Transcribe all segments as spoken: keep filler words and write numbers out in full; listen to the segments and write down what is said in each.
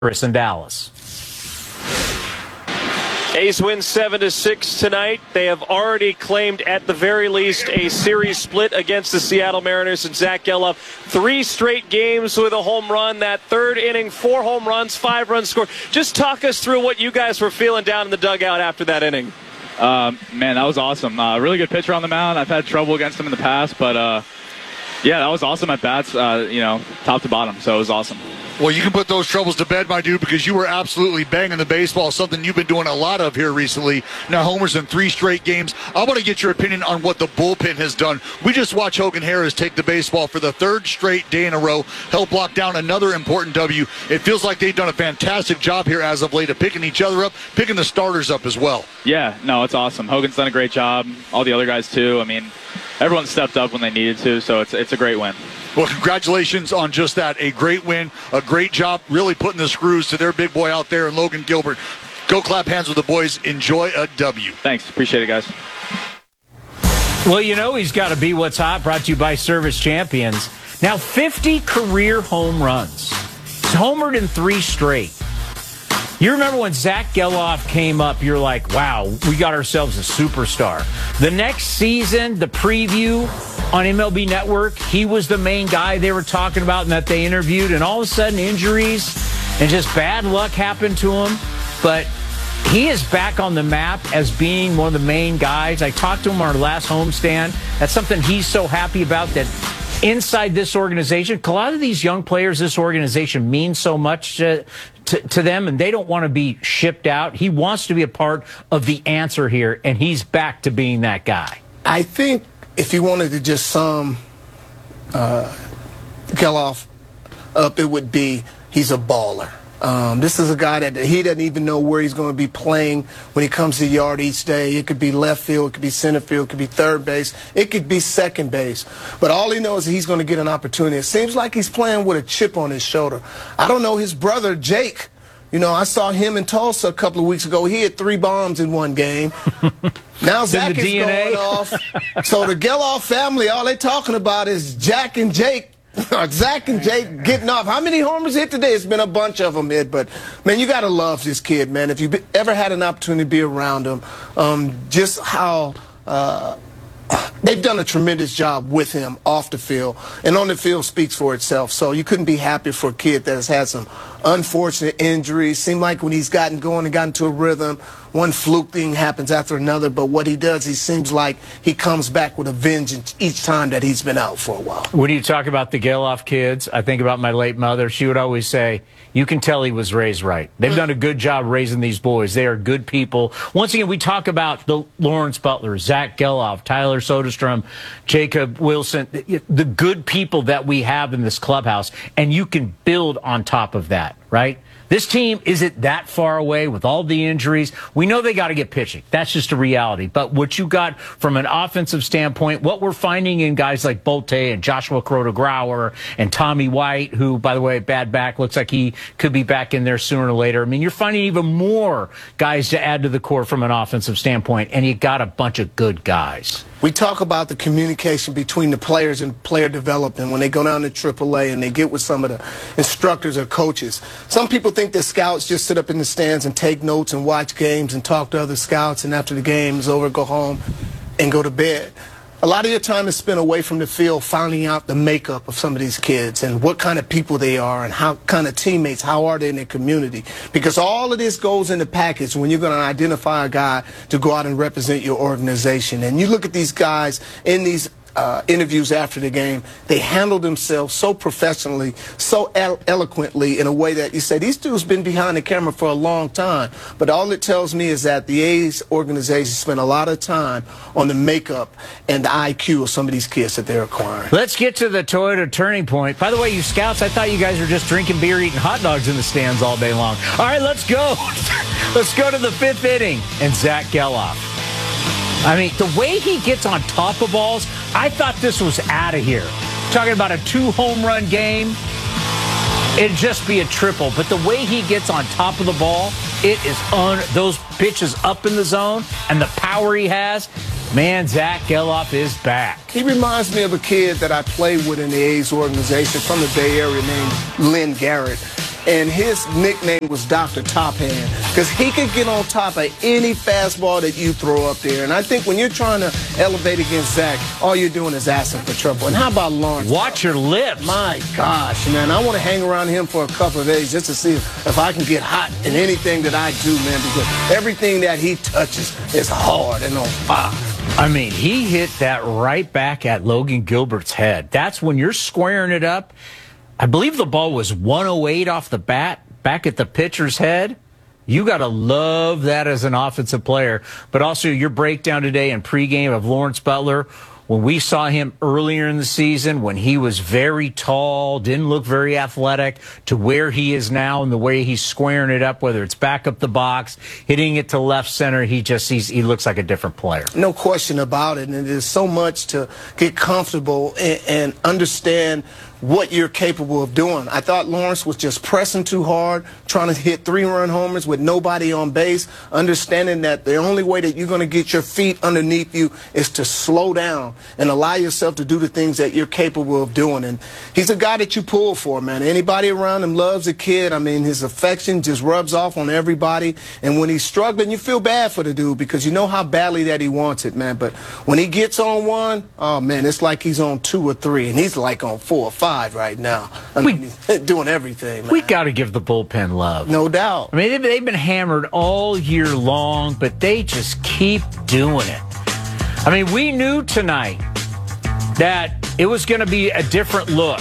Chris in Dallas. A's win seven to six tonight. They have already claimed at the very least a series split against the Seattle Mariners and Zach Gelof. Three straight games with a home run. That third inning, four home runs, five runs scored. Just talk us through what you guys were feeling down in the dugout after that inning. Uh, man, that was awesome. Uh, really good pitcher on the mound. I've had trouble against him in the past, but uh, yeah, that was awesome at bats, uh, you know, top to bottom. So it was awesome. Well, you can put those troubles to bed, my dude, because you were absolutely banging the baseball, something you've been doing a lot of here recently. Now, homers in three straight games. I want to get your opinion on what the bullpen has done. We just watched Hogan Harris take the baseball for the third straight day in a row, help lock down another important W. It feels like they've done a fantastic job here as of late of picking each other up, picking the starters up as well. Yeah, no, it's awesome. Hogan's done a great job. All the other guys, too. I mean, everyone stepped up when they needed to, so it's it's a great win. Well, congratulations on just that. A great win, a great job really putting the screws to their big boy out there in Logan Gilbert. Go clap hands with the boys. Enjoy a W. Thanks. Appreciate it, guys. Well, you know he's got to be what's hot, brought to you by Service Champions. Now, fifty career home runs. He's homered in three straight. You remember when Zach Gelof came up, you're like, wow, we got ourselves a superstar. The next season, the preview on M L B Network, he was the main guy they were talking about and that they interviewed, and all of a sudden injuries and just bad luck happened to him. But he is back on the map as being one of the main guys. I talked to him on our last homestand. That's something he's so happy about, that inside this organization, a lot of these young players, this organization means so much to, to, to them, and they don't want to be shipped out. He wants to be a part of the answer here, and he's back to being that guy. I think if you wanted to just sum uh, Gelof up, it would be he's a baller. Um, this is a guy that he doesn't even know where he's going to be playing when he comes to the yard each day. It could be left field, it could be center field, it could be third base, it could be second base. But all he knows is he's going to get an opportunity. It seems like he's playing with a chip on his shoulder. I don't know his brother, Jake. You know, I saw him in Tulsa a couple of weeks ago. He hit three bombs in one game. Now Zach is going off. So the Gelof family, all they're talking about is Jack and Jake. Zach and Jake getting off. How many homers hit today? It's been a bunch of them hit, but man, you got to love this kid, man. If you've ever had an opportunity to be around him, um, just how uh, they've done a tremendous job with him off the field, and on the field speaks for itself. So you couldn't be happier for a kid that has had some unfortunate injuries. Seemed like when he's gotten going and gotten into a rhythm, one fluke thing happens after another, but what he does, he seems like he comes back with a vengeance each time that he's been out for a while. When you talk about the Gelof kids, I think about my late mother. She would always say, you can tell he was raised right. They've done a good job raising these boys. They are good people. Once again, we talk about the Lawrence Butler, Zach Gelof, Tyler Soderstrom, Jacob Wilson, the good people that we have in this clubhouse, and you can build on top of that, right? This team isn't that far away with all the injuries. We know they got to get pitching. That's just a reality. But what you got from an offensive standpoint, what we're finding in guys like Bolte and Joshua Crota-Grauer and Tommy White, who, by the way, bad back, looks like he could be back in there sooner or later. I mean, you're finding even more guys to add to the core from an offensive standpoint, and you got a bunch of good guys. We talk about the communication between the players and player development when they go down to triple A and they get with some of the instructors or coaches. Some people think that scouts just sit up in the stands and take notes and watch games and talk to other scouts, and after the game is over, go home and go to bed. A lot of your time is spent away from the field finding out the makeup of some of these kids and what kind of people they are and how kind of teammates, how are they in their community. Because all of this goes in the package when you're going to identify a guy to go out and represent your organization. And you look at these guys in these Uh, interviews after the game, they handle themselves so professionally, so elo eloquently in a way that you say, these dudes been behind the camera for a long time. But all it tells me is that the A's organization spent a lot of time on the makeup and the I Q of some of these kids that they're acquiring. Let's get to the Toyota Turning Point. By the way, you scouts, I thought you guys were just drinking beer, eating hot dogs in the stands all day long. All right, let's go. Let's go to the fifth inning and Zach Gelof. I mean, the way he gets on top of balls, I thought this was out of here. Talking about a two-home run game, it'd just be a triple. But the way he gets on top of the ball, it is on those pitches up in the zone and the power he has. Man, Zach Gelof is back. He reminds me of a kid that I played with in the A's organization from the Bay Area named Lynn Garrett. and his nickname was Doctor Top Hand because he could get on top of any fastball that you throw up there. And I think when you're trying to elevate against Zach, all you're doing is asking for trouble. And how about Lawrence? Watch your lips. My gosh, man, I want to hang around him for a couple of days just to see if, if I can get hot in anything that I do, man, because everything that he touches is hard and on fire. I mean, he hit that right back at Logan Gilbert's head. That's when you're squaring it up. I believe the ball was one oh eight off the bat, back at the pitcher's head. You got to love that as an offensive player. But also your breakdown today and pregame of Lawrence Butler, when we saw him earlier in the season, when he was very tall, didn't look very athletic, to where he is now and the way he's squaring it up, whether it's back up the box, hitting it to left center, he just he's, he looks like a different player. No question about it. And there's so much to get comfortable and, and understand what you're capable of doing. I thought Lawrence was just pressing too hard, trying to hit three-run homers with nobody on base, understanding that the only way that you're going to get your feet underneath you is to slow down and allow yourself to do the things that you're capable of doing. And he's a guy that you pull for, man. Anybody around him loves the kid. I mean, his affection just rubs off on everybody. And when he's struggling, you feel bad for the dude because you know how badly that he wants it, man. But when he gets on one, oh, man, it's like he's on two or three, and he's like on four or five right now. I mean, we, he's doing everything, man. We got to give the bullpen love. No doubt. I mean, they've, they've been hammered all year long, but they just keep doing it. I mean, we knew tonight that it was going to be a different look.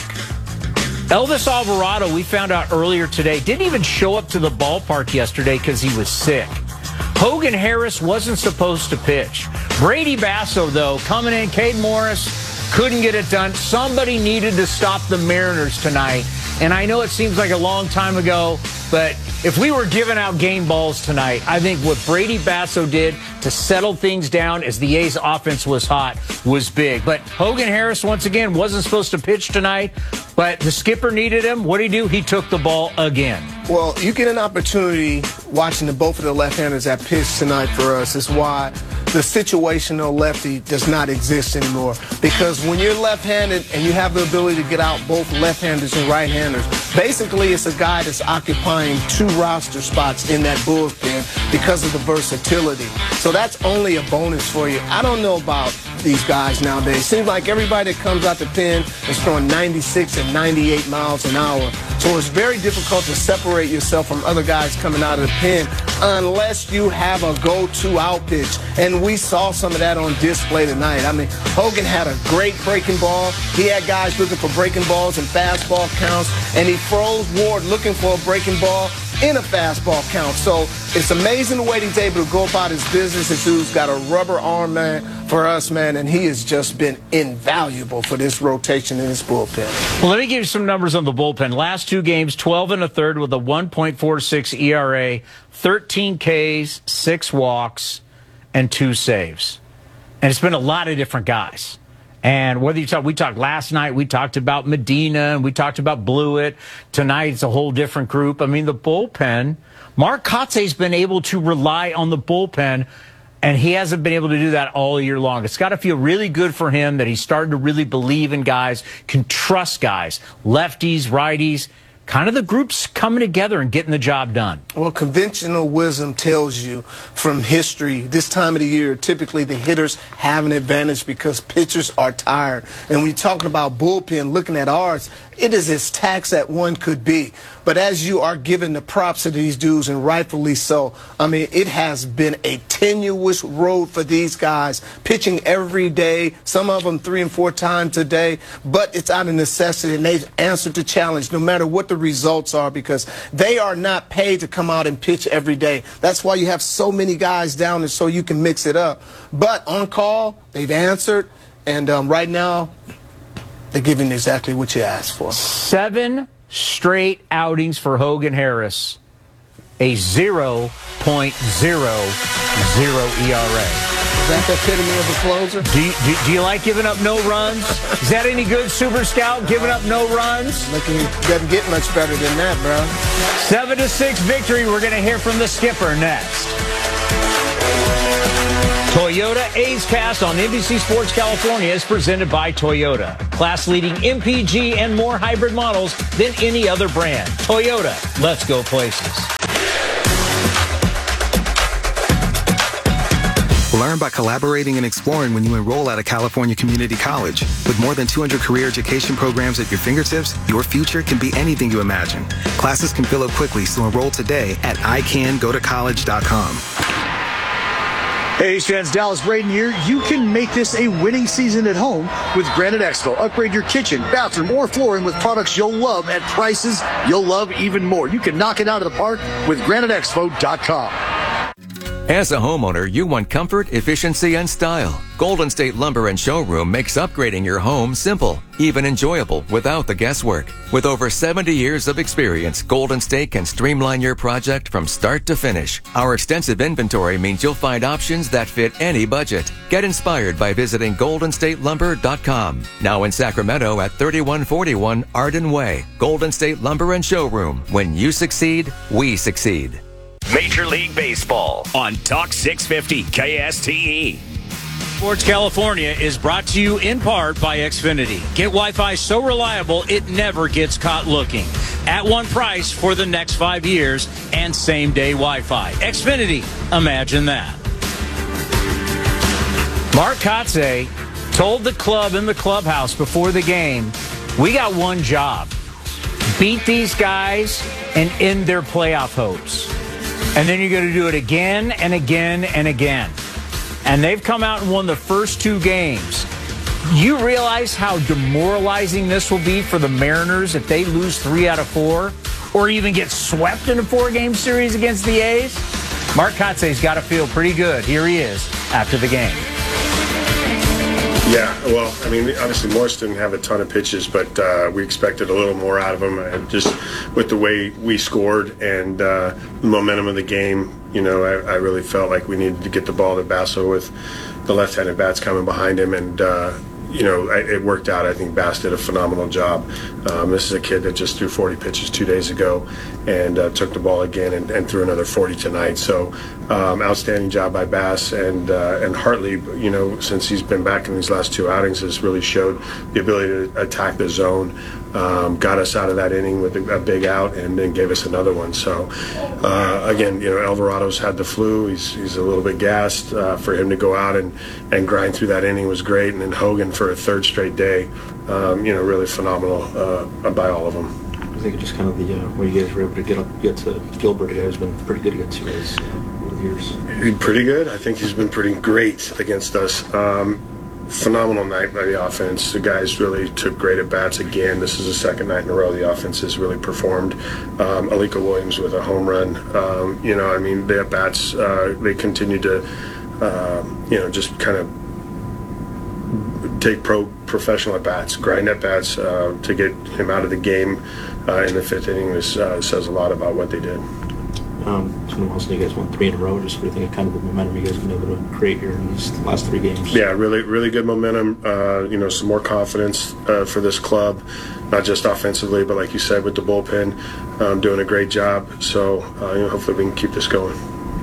Elvis Alvarado, we found out earlier today, didn't even show up to the ballpark yesterday because he was sick. Hogan Harris wasn't supposed to pitch. Brady Basso, though, coming in, Cade Morris, couldn't get it done. Somebody needed to stop the Mariners tonight. And I know it seems like a long time ago, but if we were giving out game balls tonight, I think what Brady Basso did to settle things down as the A's offense was hot was big. But Hogan Harris, once again, wasn't supposed to pitch tonight, but the skipper needed him. What did he do? He took the ball again. Well, you get an opportunity watching the, both of the left-handers that pitched tonight for us. Is why the situational lefty does not exist anymore. Because when you're left-handed and you have the ability to get out both left-handers and right-handers, basically it's a guy that's occupying two roster spots in that bullpen because of the versatility. So that's only a bonus for you. I don't know about these guys nowadays. Seems like everybody that comes out the pen is throwing ninety-six and ninety-eight miles an hour. So it's very difficult to separate yourself from other guys coming out of the pen unless you have a go-to out pitch. And we saw some of that on display tonight. I mean, Hogan had a great breaking ball. He had guys looking for breaking balls and fastball counts, and he froze Ward looking for a breaking ball in a fastball count. So it's amazing the way he's able to go about his business. This dude's got a rubber arm, man, for us, man, and he has just been invaluable for this rotation in this bullpen. Well, let me give you some numbers on the bullpen. Last two games, twelve and a third with a one point four six E R A, thirteen Ks, six walks, and two saves. And it's been a lot of different guys. And whether you talk, we talked last night, we talked about Medina, and we talked about Blewett. Tonight, it's a whole different group. I mean, the bullpen, Mark Kotze's been able to rely on the bullpen, and he hasn't been able to do that all year long. It's got to feel really good for him that he's starting to really believe in guys, can trust guys, lefties, righties. Kind of the groups coming together and getting the job done. Well, conventional wisdom tells you from history, this time of the year, typically the hitters have an advantage because pitchers are tired. And when you're talking about bullpen, looking at ours, it is as taxed as one could be. But as you are giving the props to these dudes, and rightfully so, I mean, it has been a tenuous road for these guys, pitching every day, some of them three and four times a day, but it's out of necessity, and they've answered the challenge no matter what the results are because they are not paid to come out and pitch every day. That's why you have so many guys down there so you can mix it up. But on call, they've answered, and um, right now, they're giving exactly what you asked for. Seven straight outings for Hogan Harris, a zero point zero zero E R A. Is that the epitome of a closer? Do you, do, do you like giving up no runs? Is that any good, Super Scout, giving up no runs? Looking, doesn't get much better than that, bro. Seven to six victory. We're going to hear from the skipper next. Toyota A's Cast on N B C Sports California is presented by Toyota. Class-leading M P G and more hybrid models than any other brand. Toyota, let's go places. Learn by collaborating and exploring when you enroll at a California community college. With more than two hundred career education programs at your fingertips, your future can be anything you imagine. Classes can fill up quickly, so enroll today at I can go to college dot com. Hey, A's fans, Dallas Braden here. You can make this a winning season at home with Granite Expo. Upgrade your kitchen, bathroom, or flooring with products you'll love at prices you'll love even more. You can knock it out of the park with granite expo dot com. As a homeowner, you want comfort, efficiency, and style. Golden State Lumber and Showroom makes upgrading your home simple, even enjoyable, without the guesswork. With over seventy years of experience, Golden State can streamline your project from start to finish. Our extensive inventory means you'll find options that fit any budget. Get inspired by visiting golden state lumber dot com. Now in Sacramento at thirty-one forty-one Arden Way. Golden State Lumber and Showroom. When you succeed, we succeed. Major League Baseball on Talk six fifty K S T E. Sports California is brought to you in part by Xfinity. Get Wi-Fi so reliable it never gets caught looking. At one price for the next five years and same-day Wi-Fi. Xfinity, imagine that. Mark Kotsay told the club in the clubhouse before the game, we got one job. Beat these guys and end their playoff hopes. And then you're going to do it again and again and again. And they've come out and won the first two games. You realize how demoralizing this will be for the Mariners if they lose three out of four or even get swept in a four-game series against the A's? Mark Kotsay's got to feel pretty good. Here he is after the game. Yeah, well, I mean, obviously Morris didn't have a ton of pitches, but uh, we expected a little more out of him. And just with the way we scored and uh, the momentum of the game, you know, I, I really felt like we needed to get the ball to Basso with the left-handed bats coming behind him. And, uh, you know, it worked out. I think Bass did a phenomenal job. Um, this is a kid that just threw forty pitches two days ago and uh, took the ball again and, and threw another forty tonight. So um, outstanding job by Bass. And uh, and Hartley, you know, since he's been back in these last two outings, has really showed the ability to attack the zone. Um, got us out of that inning with a, a big out and then gave us another one. So, uh, again, you know, Alvarado's had the flu. He's he's a little bit gassed. Uh, for him to go out and, and grind through that inning was great. And then Hogan for a third straight day, um, you know, really phenomenal uh, by all of them. I think it's just kind of the uh, where you guys were able to get up, get to Gilbert. He has been pretty good against you guys uh, over the years. Pretty good. I think he's been pretty great against us. Um, Phenomenal night by the offense. The guys really took great at bats again. This is the second night in a row the offense has really performed. Um, Alika Williams with a home run. Um, you know, I mean, the at bats, uh, they continue to, uh, you know, just kind of take pro professional at bats, grind at bats uh, to get him out of the game uh, in the fifth inning. This uh, says a lot about what they did. Um, it's been a while since you guys won three in a row. Just what do you think of kind of the momentum you guys have been able to create here in these last three games? Yeah, really, really good momentum. Uh, you know, some more confidence uh, for this club, not just offensively, but like you said, with the bullpen, um, doing a great job. So, uh, you know, hopefully we can keep this going.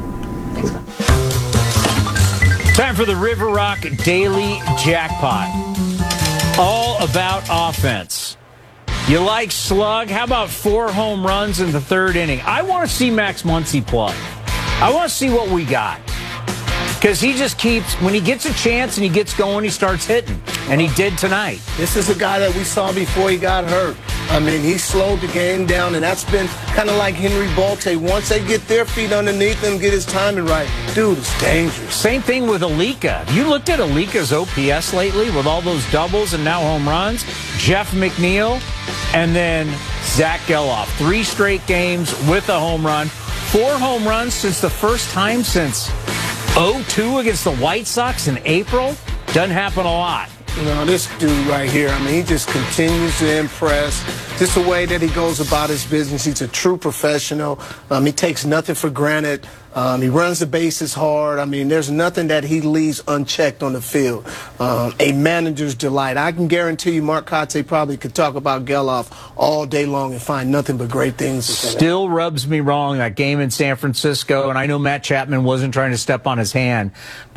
Time for the River Rock Daily Jackpot. All about offense. You like slug? How about four home runs in the third inning? I want to see Max Muncy play. I want to see what we got. Because he just keeps, when he gets a chance and he gets going, he starts hitting. And he did tonight. This is a guy that we saw before he got hurt. I mean, he slowed the game down, and that's been kind of like Henry Bolte. Once they get their feet underneath him, get his timing right, dude, it's dangerous. Same thing with Alika. Have you looked at Alika's O P S lately with all those doubles and now home runs? Jeff McNeil and then Zach Geloff. Three straight games with a home run. Four home runs since the first time since oh two against the White Sox in April. Doesn't happen a lot. You know, this dude right here, I mean, he just continues to impress. Just the way that he goes about his business. He's a true professional. Um, he takes nothing for granted. Um, he runs the bases hard. I mean, there's nothing that he leaves unchecked on the field. Um, a manager's delight. I can guarantee you Mark Kotsay probably could talk about Geloff all day long and find nothing but great things to say. Still rubs me wrong, that game in San Francisco, and I know Matt Chapman wasn't trying to step on his hand, but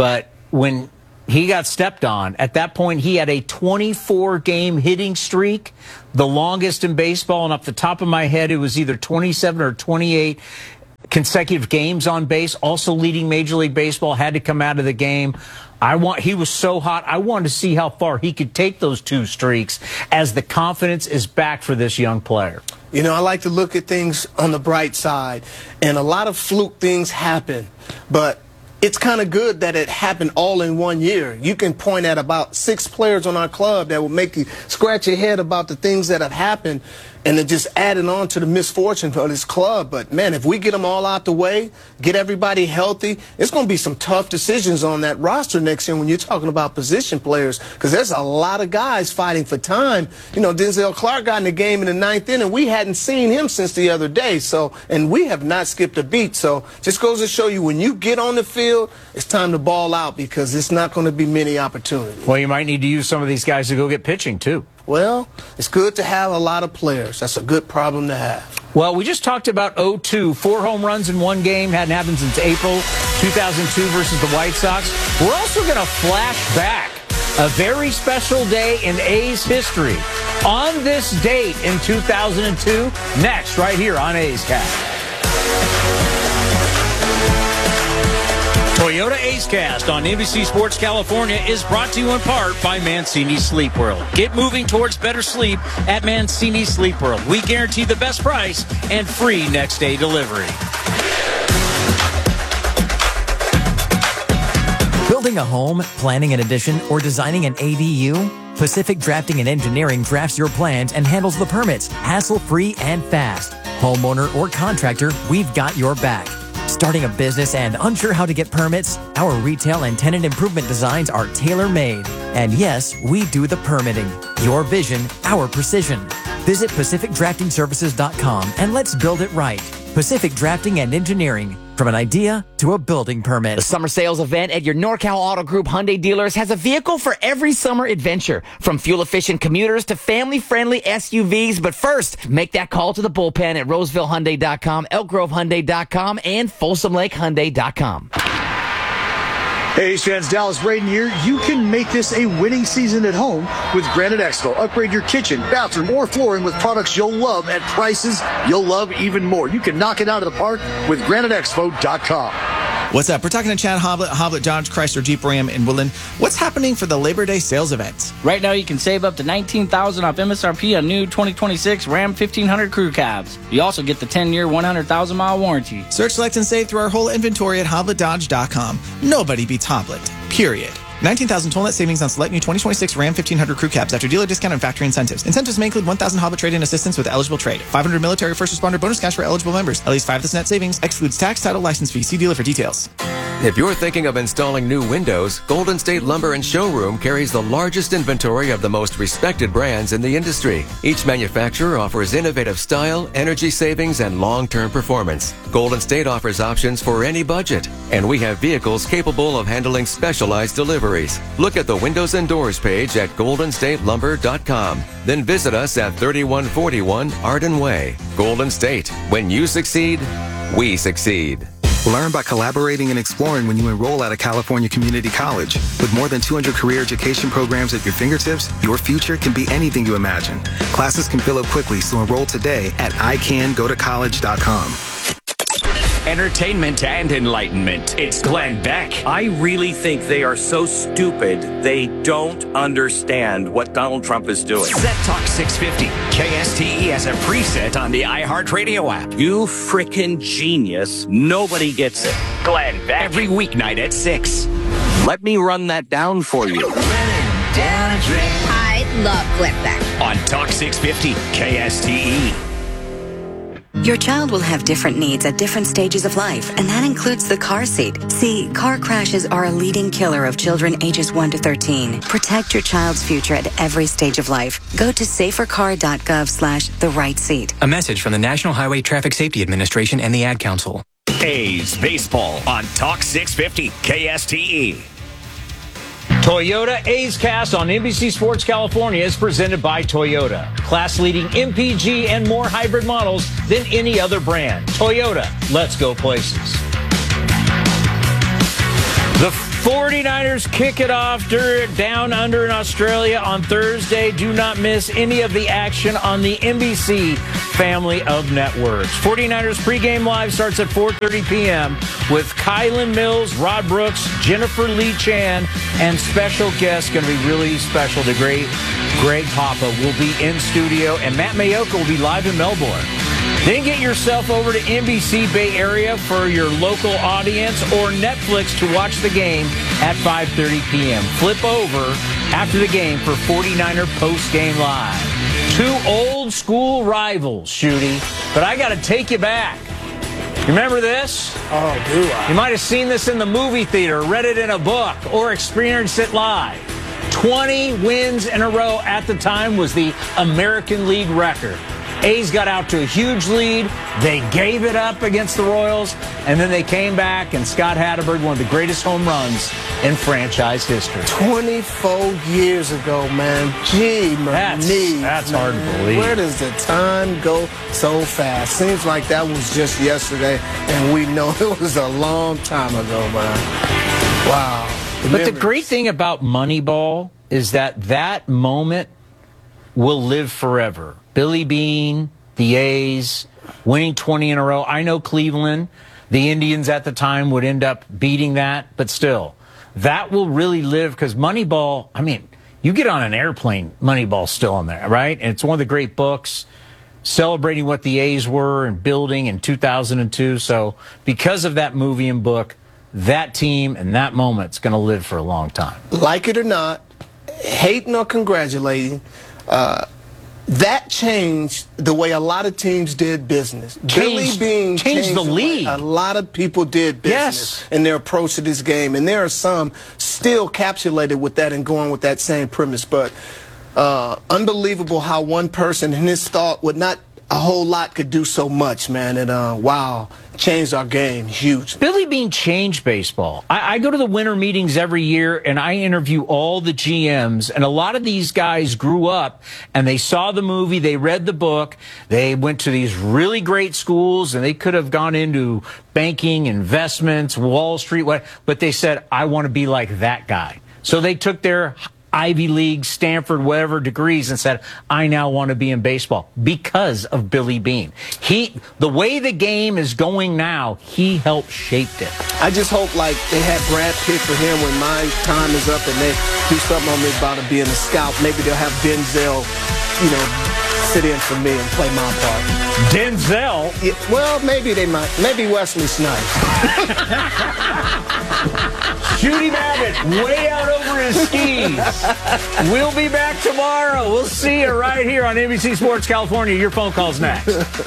when he got stepped on, at that point he had a twenty-four game hitting streak, the longest in baseball, and off the top of my head it was either twenty-seven or twenty-eight consecutive games on base, also leading Major League Baseball, had to come out of the game. I want he was so hot. I wanted to see how far he could take those two streaks as the confidence is back for this young player. You know, I like to look at things on the bright side, and a lot of fluke things happen, but it's kind of good that it happened all in one year. You can point at about six players on our club that will make you scratch your head about the things that have happened, and then just adding on to the misfortune of this club. But, man, if we get them all out the way, get everybody healthy, it's going to be some tough decisions on that roster next year when you're talking about position players, because there's a lot of guys fighting for time. You know, Denzel Clark got in the game in the ninth inning. We hadn't seen him since the other day, so, and we have not skipped a beat. So just goes to show you, when you get on the field, it's time to ball out, because it's not going to be many opportunities. Well, you might need to use some of these guys to go get pitching, too. Well, it's good to have a lot of players. That's a good problem to have. Well, we just talked about oh two. Four home runs in one game. Hadn't happened since April two thousand two versus the White Sox. We're also going to flash back a very special day in A's history on this date in two thousand two. Next, right here on A's Cast. Toyota A's Cast on N B C Sports California is brought to you in part by Mancini Sleep World. Get moving towards better sleep at Mancini Sleep World. We guarantee the best price and free next day delivery. Building a home, planning an addition, or designing an A D U? Pacific Drafting and Engineering drafts your plans and handles the permits, hassle-free and fast. Homeowner or contractor, we've got your back. Starting a business and unsure how to get permits? Our retail and tenant improvement designs are tailor-made. And yes, we do the permitting. Your vision, our precision. Visit Pacific Drafting Services dot com and let's build it right. Pacific Drafting and Engineering. From an idea to a building permit. The summer sales event at your NorCal Auto Group Hyundai dealers has a vehicle for every summer adventure. From fuel-efficient commuters to family-friendly S U Vs. But first, make that call to the bullpen at Roseville Hyundai dot com, Elk Grove Hyundai dot com, and Folsom Lake Hyundai dot com. Hey, A's fans, Dallas Braden here. You can make this a winning season at home with Granite Expo. Upgrade your kitchen, bathroom, or flooring with products you'll love at prices you'll love even more. You can knock it out of the park with Granite Expo dot com. What's up? We're talking to Chad Hoblet, Hoblet Dodge Chrysler Jeep Ram in Woodland. What's happening for the Labor Day sales event? Right now, you can save up to nineteen thousand dollars off M S R P on new twenty twenty-six Ram fifteen hundred crew cabs. You also get the ten-year, one hundred thousand mile warranty. Search, select, and save through our whole inventory at Hoblet Dodge dot com. Nobody beats Hoblet. Period. nineteen thousand total net savings on select new twenty twenty-six Ram fifteen hundred crew cabs after dealer discount and factory incentives. Incentives may include one thousand Hoblet trade-in assistance with eligible trade. five hundred military first responder bonus cash for eligible members. At least five of this net savings. Excludes tax, title, license fee. See dealer for details. If you're thinking of installing new windows, Golden State Lumber and Showroom carries the largest inventory of the most respected brands in the industry. Each manufacturer offers innovative style, energy savings, and long-term performance. Golden State offers options for any budget, and we have vehicles capable of handling specialized deliveries. Look at the Windows and Doors page at golden state lumber dot com. Then visit us at thirty-one forty-one Arden Way. Golden State. When you succeed, we succeed. Learn by collaborating and exploring when you enroll at a California community college. With more than two hundred career education programs at your fingertips, your future can be anything you imagine. Classes can fill up quickly, so enroll today at I can go to college dot com. Entertainment and enlightenment. It's Glenn Beck. I really think they are so stupid they don't understand what Donald Trump is doing. Set Talk six fifty. K S T E as a preset on the iHeartRadio app. You frickin' genius. Nobody gets it. Glenn Beck. Every weeknight at six. Let me run that down for you. I love Glenn Beck. On Talk six fifty. K S T E. Your child will have different needs at different stages of life, and that includes the car seat. See, car crashes are a leading killer of children ages one to thirteen. Protect your child's future at every stage of life. Go to safer car dot gov slash the right seat. A message from the National Highway Traffic Safety Administration and the Ad Council. A's Baseball on Talk six fifty K S T E. Toyota A's Cast on N B C Sports California is presented by Toyota. Class-leading M P G and more hybrid models than any other brand. Toyota, let's go places. The forty-niners kick it off down under in Australia on Thursday. Do not miss any of the action on the N B C family of networks. forty-niners pregame live starts at four thirty p.m. with Kylan Mills, Rod Brooks, Jennifer Lee Chan, and special guests. Going to be really special. The great Greg Papa will be in studio, and Matt Mayoka will be live in Melbourne. Then get yourself over to N B C Bay Area for your local audience or Netflix to watch the game at five thirty p.m. Flip over after the game for forty-niner post-game live. Two old school rivals, Shooty, but I got to take you back. You remember this? Oh, do I? You might have seen this in the movie theater, read it in a book, or experienced it live. twenty wins in a row at the time was the American League record. A's got out to a huge lead. They gave it up against the Royals, and then they came back, and Scott Hatteberg, one of the greatest home runs in franchise history. twenty-four years ago, man. Gee, That's, knees, that's man. hard to believe. Where does the time go so fast? Seems like that was just yesterday, and we know it was a long time ago, man. Wow. The but memories. The great thing about Moneyball is that that moment will live forever. Billy Beane, the A's, winning twenty in a row. I know Cleveland, the Indians at the time would end up beating that, but still, that will really live because Moneyball, I mean, you get on an airplane, Moneyball's still on there, right? And it's one of the great books celebrating what the A's were and building in two thousand two. So because of that movie and book, that team and that moment's going to live for a long time. Like it or not, hating or congratulating, uh, that changed the way a lot of teams did business. Billy Changed- Beane changed changed the the way league. a lot of people did business Yes. in their approach to this game. And there are some still capsulated with that and going with that same premise. But uh, unbelievable how one person in his thought with not a whole lot could do so much, man. And uh, wow, changed our game huge. Billy Beane changed baseball. I, I go to the winter meetings every year, and I interview all the G Ms, and a lot of these guys grew up, and they saw the movie, they read the book, they went to these really great schools, and they could have gone into banking, investments, Wall Street, what, but they said, I want to be like that guy. So they took their Ivy League, Stanford, whatever degrees and said, I now want to be in baseball because of Billy Beane. He, the way the game is going now, he helped shape it. I just hope like they had Brad Pitt for him when my time is up and they do something on me about him being a scout. Maybe they'll have Denzel, you know, sit in for me and play my part. Denzel? Yeah, well, maybe they might. Maybe Wesley Snipes. Shooty Babbitt, way out over his skis. We'll be back tomorrow. We'll see you right here on N B C Sports California. Your phone call's next.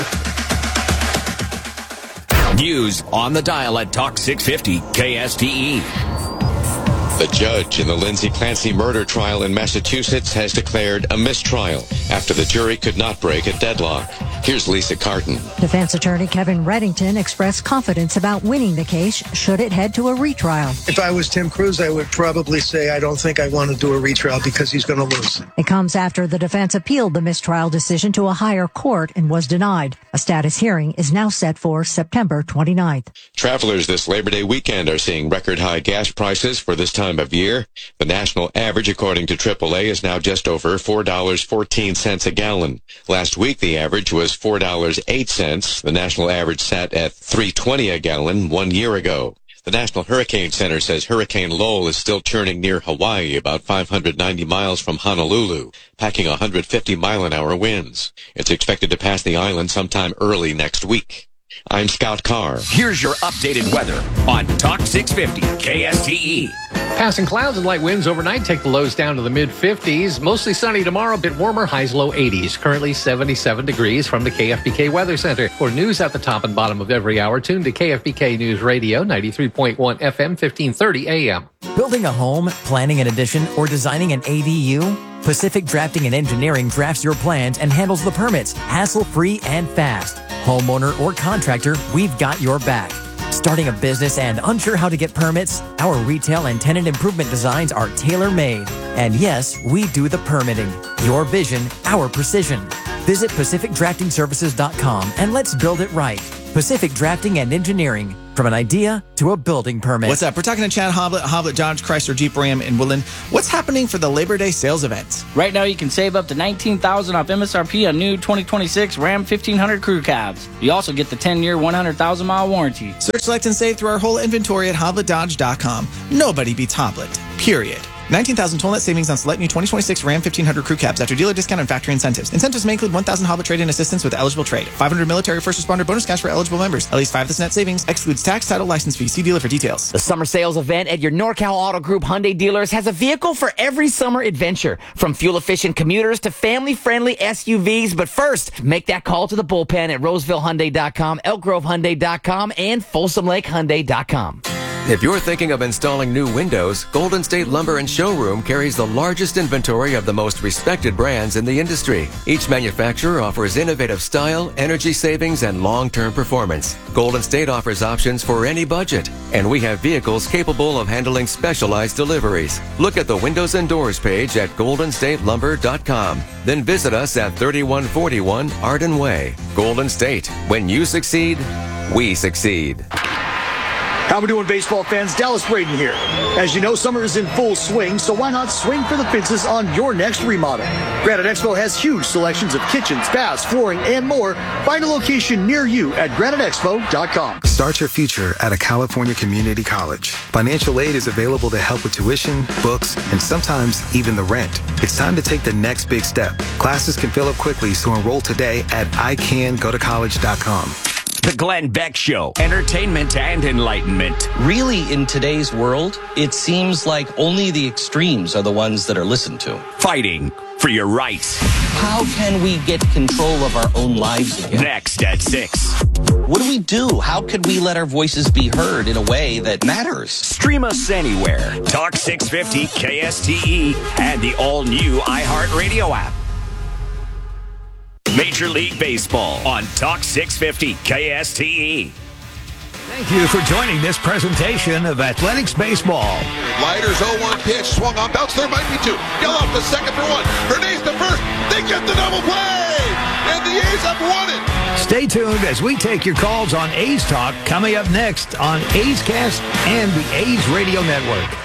News on the dial at Talk six fifty K S T E. The judge in the Lindsay Clancy murder trial in Massachusetts has declared a mistrial after the jury could not break a deadlock. Here's Lisa Carton. Defense attorney Kevin Reddington expressed confidence about winning the case should it head to a retrial. If I was Tim Cruz, I would probably say I don't think I want to do a retrial because he's going to lose. It comes after the defense appealed the mistrial decision to a higher court and was denied. A status hearing is now set for September twenty-ninth. Travelers this Labor Day weekend are seeing record high gas prices for this time of year. The national average, according to triple A, is now just over four dollars and fourteen cents a gallon. Last week, the average was four dollars and eight cents. The national average sat at three dollars and twenty cents a gallon one year ago. The National Hurricane Center says Hurricane Lowell is still churning near Hawaii, about five hundred ninety miles from Honolulu, packing one hundred fifty mile an hour winds. It's expected to pass the island sometime early next week. I'm Scott Carr. Here's your updated weather on Talk six fifty K S T E. Passing clouds and light winds overnight take the lows down to the mid fifties. Mostly sunny tomorrow, a bit warmer, highs low eighties. Currently seventy-seven degrees from the K F B K Weather Center. For news at the top and bottom of every hour, tune to K F B K News Radio, ninety-three point one F M, fifteen thirty A M. Building a home, planning an addition, or designing an A D U? Pacific Drafting and Engineering drafts your plans and handles the permits, hassle-free and fast. Homeowner or contractor, we've got your back. Starting a business and unsure how to get permits? Our retail and tenant improvement designs are tailor-made. And yes, we do the permitting. Your vision, our precision. Visit Pacific Drafting Services dot com and let's build it right. Pacific Drafting and Engineering. from an idea to a building permit. What's up? We're talking to Chad Hoblet, Hoblet Dodge Chrysler Jeep Ram in Woodland. What's happening for the Labor Day sales event? Right now, you can save up to nineteen thousand dollars off M S R P on new twenty twenty-six Ram fifteen hundred crew cabs. You also get the ten-year, one hundred thousand mile warranty. Search, select, and save through our whole inventory at hoblet dodge dot com. Nobody beats Hoblet, period. nineteen thousand total net savings on select new twenty twenty-six Ram fifteen hundred crew cabs after dealer discount and factory incentives. Incentives may include one thousand Hoblet trade-in assistance with eligible trade. five hundred military first responder bonus cash for eligible members. At least five of this net savings. Excludes tax, title, license fee. See dealer for details. The summer sales event at your NorCal Auto Group Hyundai dealers has a vehicle for every summer adventure. From fuel-efficient commuters to family-friendly S U Vs. But first, make that call to the bullpen at roseville hyundai dot com, elk grove hyundai dot com, and folsom lake hyundai dot com. If you're thinking of installing new windows, Golden State Lumber and Showroom carries the largest inventory of the most respected brands in the industry. Each manufacturer offers innovative style, energy savings, and long-term performance. Golden State offers options for any budget, and we have vehicles capable of handling specialized deliveries. Look at the windows and doors page at golden state lumber dot com. Then visit us at thirty-one forty-one Arden Way. Golden State. When you succeed, we succeed. How we doing, baseball fans? Dallas Braden here. As you know, summer is in full swing, so why not swing for the fences on your next remodel? Granite Expo has huge selections of kitchens, baths, flooring, and more. Find a location near you at granite expo dot com. Start your future at a California community college. Financial aid is available to help with tuition, books, and sometimes even the rent. It's time to take the next big step. Classes can fill up quickly, so enroll today at i can go to college dot com. The Glenn Beck Show. Entertainment and enlightenment. Really, in today's world, it seems like only the extremes are the ones that are listened to. Fighting for your rights. How can we get control of our own lives again? Next at six. What do we do? How can we let our voices be heard in a way that matters? Stream us anywhere. Talk six fifty K S T E and the all-new iHeartRadio app. Major League Baseball on Talk six fifty K S T E. Thank you for joining this presentation of Athletics Baseball. Leiter's oh one pitch, swung on, bounce, there might be two. Geloff to second for one. Hernandez to first. They get the double play! And the A's have won it! Stay tuned as we take your calls on A's Talk coming up next on A's Cast and the A's Radio Network.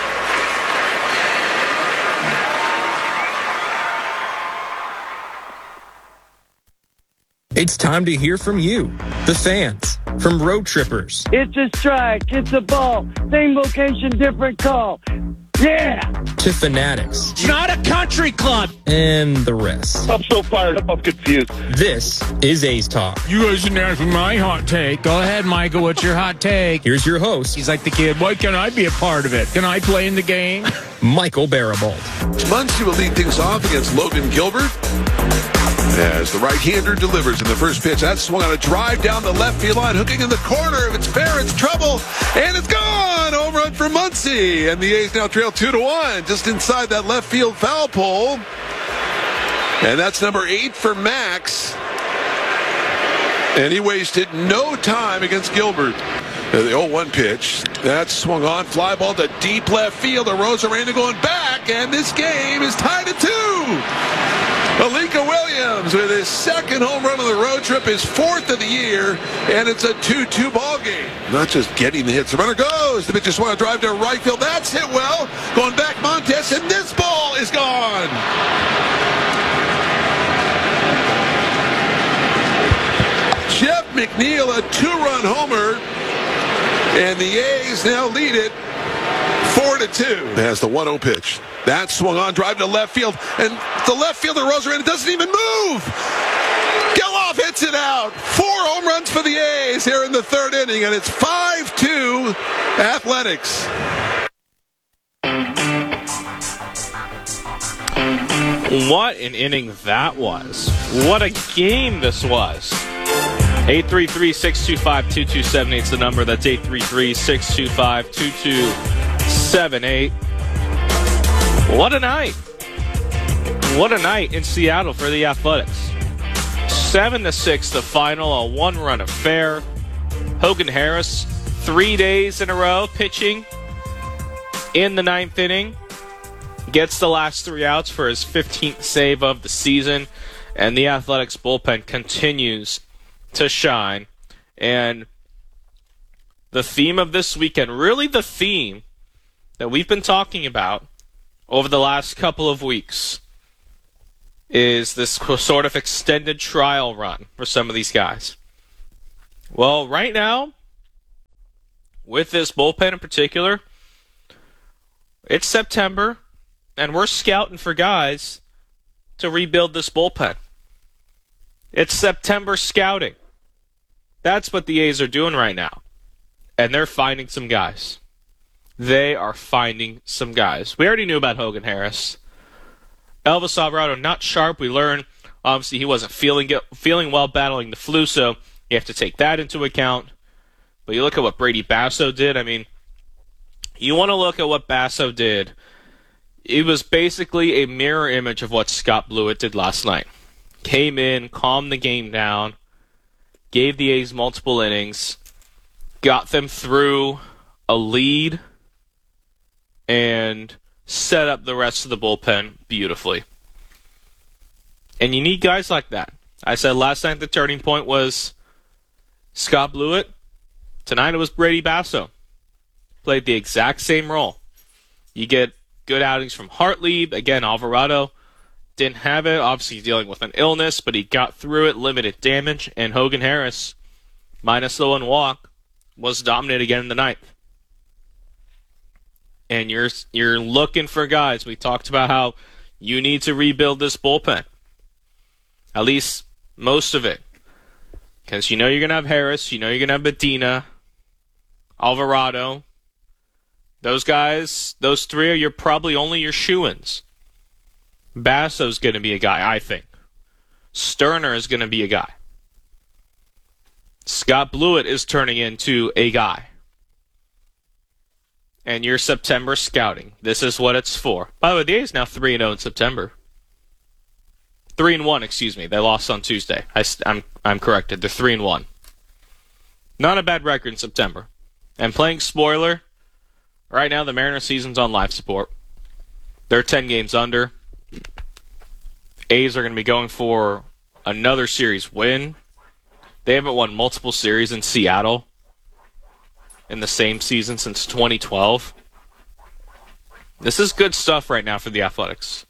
It's time to hear from you, the fans, from road trippers. It's a strike, it's a ball, same location, different call. Yeah! To fanatics. It's not a country club! And the rest. I'm so fired up, I'm confused. This is A's Talk. You guys didn't ask for my hot take. Go ahead, Michael, what's your hot take? Here's your host. He's like the kid, why can't I be a part of it? Can I play in the game? Michael Barabalt. Muncy will lead things off against Logan Gilbert. As the right-hander delivers in the first pitch. That swung on a drive down the left field line, hooking in the corner. If it's fair, it's trouble. And it's gone! Home run for Muncy. And the A's now trail two to one, just inside that left field foul pole. And that's number eight for Max. And he wasted no time against Gilbert. The oh one pitch. That swung on. Fly ball to deep left field. Arozarena going back. And this game is tied at two. Alika Williams with his second home run on the road trip, his fourth of the year, and it's a two two ball game. Not just getting the hits. The runner goes. The pitch just want to drive to right field. That's hit well. Going back Montes, and this ball is gone. Jeff McNeil, a two-run homer, and the A's now lead it four to two. Has the one oh pitch. That swung on, drive to left field, and the left fielder Arozarena doesn't even move. Geloff hits it out. Four home runs for the A's here in the third inning, and it's five two Athletics. What an inning that was. What a game this was. eight three three, six two five, two two seven eight is the number. That's eight three three, six two five, two two seven eight. What a night. What a night in Seattle for the Athletics. seven to six the final, a one-run affair. Hogan Harris, three days in a row pitching in the ninth inning. Gets the last three outs for his fifteenth save of the season. And the Athletics bullpen continues to shine. And the theme of this weekend, really the theme that we've been talking about over the last couple of weeks, is this sort of extended trial run for some of these guys. Well, right now, with this bullpen in particular, it's September, and we're scouting for guys to rebuild this bullpen. It's September scouting. That's what the A's are doing right now. And they're finding some guys. They are finding some guys. We already knew about Hogan Harris. Elvis Alvarado, not sharp. We learned, obviously, he wasn't feeling feeling well battling the flu, so you have to take that into account. But you look at what Brady Basso did. I mean, you want to look at what Basso did. It was basically a mirror image of what Scott Blewett did last night. Came in, calmed the game down, gave the A's multiple innings, got them through a lead, and set up the rest of the bullpen beautifully. And you need guys like that. I said last night the turning point was Scott Blewett. Tonight it was Brady Basso. Played the exact same role. You get good outings from Hartley. Again, Alvarado didn't have it. Obviously dealing with an illness, but he got through it, limited damage. And Hogan Harris, minus the one walk, was dominant again in the ninth. And you're you're looking for guys. We talked about how you need to rebuild this bullpen. At least most of it. Because you know you're going to have Harris. You know you're going to have Medina, Alvarado. Those guys, those three are your probably only your shoo-ins. Basso's going to be a guy, I think. Sterner is going to be a guy. Scott Blewett is turning into a guy. And your September scouting. This is what it's for. By the way, the A's now three and oh in September. three and one, excuse me. They lost on Tuesday. I, I'm, I'm corrected. They're three and one. Not a bad record in September. And playing spoiler, right now the Mariners season's on life support. They're ten games under. A's are going to be going for another series win. They haven't won multiple series in Seattle in the same season since twenty twelve. This is good stuff right now for the Athletics.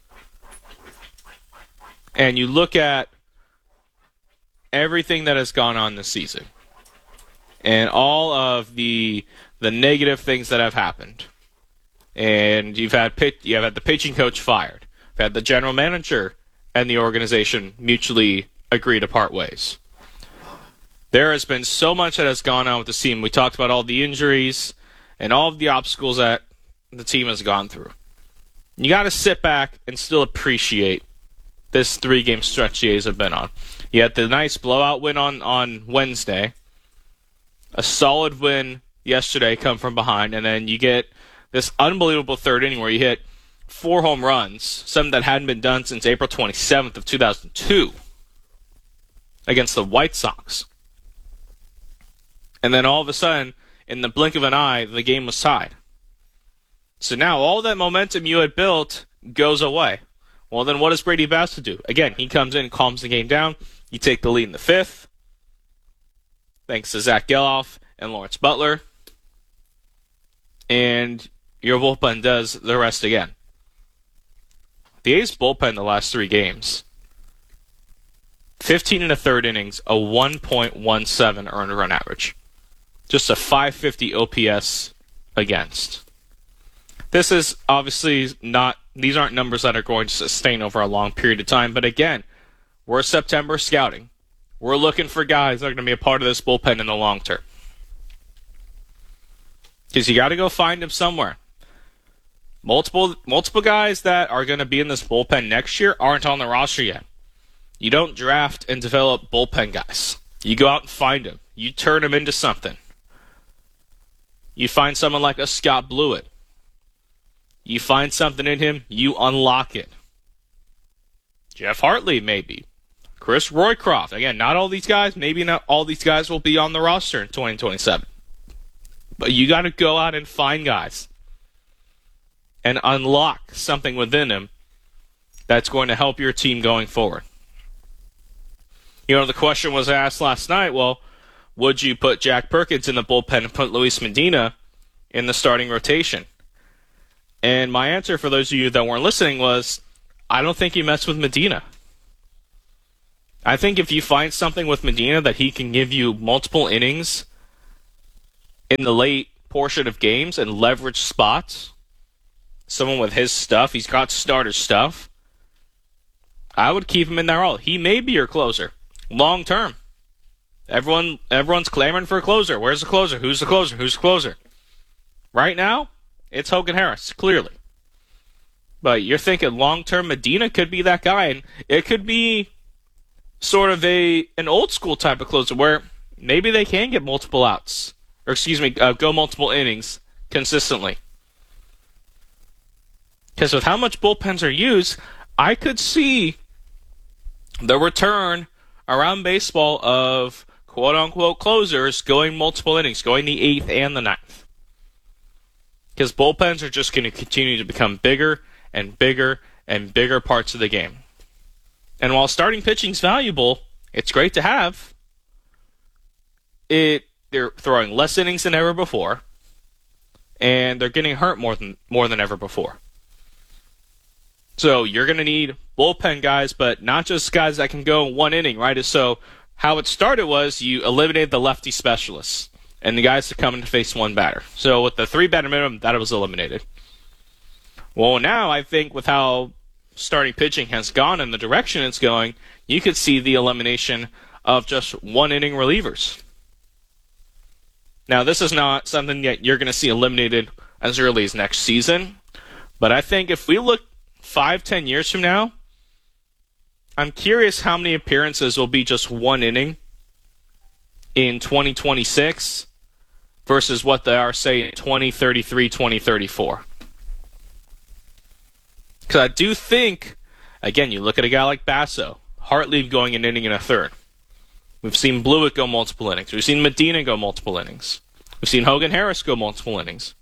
And you look at everything that has gone on this season and all of the the negative things that have happened. And you've had pit, you've had the pitching coach fired. You've had the general manager and the organization mutually agree to part ways. There has been so much that has gone on with the team. We talked about all the injuries and all of the obstacles that the team has gone through. You got to sit back and still appreciate this three-game stretch the A's have been on. You had the nice blowout win on, on Wednesday, a solid win yesterday come from behind, and then you get this unbelievable third inning where you hit four home runs, something that hadn't been done since April twenty-seventh of two thousand two against the White Sox. And then all of a sudden, in the blink of an eye, the game was tied. So now all that momentum you had built goes away. Well, then what does Brady Basso do? Again, he comes in, calms the game down. You take the lead in the fifth, thanks to Zach Geloff and Lawrence Butler. And your bullpen does the rest again. The A's bullpen the last three games, fifteen and a third innings, a one point one seven earned run average. Just a five fifty O P S against. This is obviously not, these aren't numbers that are going to sustain over a long period of time, but again, we're September scouting. We're looking for guys that are going to be a part of this bullpen in the long term. Because you got to go find them somewhere. Multiple multiple guys that are going to be in this bullpen next year aren't on the roster yet. You don't draft and develop bullpen guys. You go out and find them. You turn them into something. You find someone like a Scott Blewett. You find something in him, you unlock it. Jeff Hartley, maybe. Chris Roycroft. Again, not all these guys, maybe not all these guys will be on the roster in twenty twenty-seven. But you got to go out and find guys and unlock something within them that's going to help your team going forward. You know, the question was asked last night, well, would you put Jack Perkins in the bullpen and put Luis Medina in the starting rotation? And my answer for those of you that weren't listening was, I don't think you mess with Medina. I think if you find something with Medina that he can give you multiple innings in the late portion of games and leverage spots, someone with his stuff, he's got starter stuff, I would keep him in there all. He may be your closer long term. Everyone, everyone's clamoring for a closer. Where's the closer? Who's the closer? Who's the closer? Right now, it's Hogan Harris, clearly. But you're thinking long-term Medina could be that guy, and it could be sort of a an old-school type of closer where maybe they can get multiple outs, or excuse me, uh, go multiple innings consistently. Because with how much bullpens are used, I could see the return around baseball of quote-unquote closers going multiple innings, going the eighth and the ninth. Because bullpens are just going to continue to become bigger and bigger and bigger parts of the game. And while starting pitching is valuable, it's great to have. It they're throwing less innings than ever before, and they're getting hurt more than more than ever before. So you're going to need bullpen guys, but not just guys that can go one inning, right? So how it started was you eliminated the lefty specialists and the guys that come in to face one batter. So with the three batter minimum, that was eliminated. Well, now I think with how starting pitching has gone in the direction it's going, you could see the elimination of just one inning relievers. Now, this is not something that you're going to see eliminated as early as next season, but I think if we look five, ten years from now, I'm curious how many appearances will be just one inning in twenty twenty-six versus what they are, say, in twenty thirty-three, twenty thirty-four. Because I do think, again, you look at a guy like Basso, Hartlieb going an inning and a third. We've seen Blewett go multiple innings. We've seen Medina go multiple innings. We've seen Hogan Harris go multiple innings.